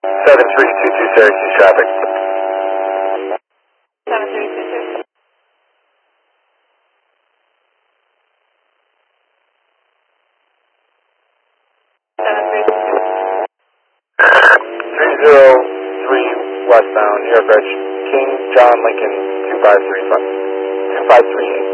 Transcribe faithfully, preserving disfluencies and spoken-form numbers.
seven three two two Syracuse traffic. seven three two two. seven three two two. three zero three westbound, New York Bridge, King John Lincoln two five three five two five three eight.